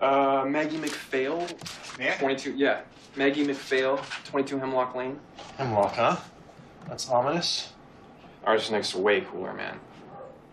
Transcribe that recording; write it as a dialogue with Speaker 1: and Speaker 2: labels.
Speaker 1: Maggie McPhail.
Speaker 2: Yeah?
Speaker 1: 22, yeah. Maggie McPhail, 22 Hemlock Lane.
Speaker 2: Hemlock, huh? That's ominous.
Speaker 1: Ours is next to way cooler, man.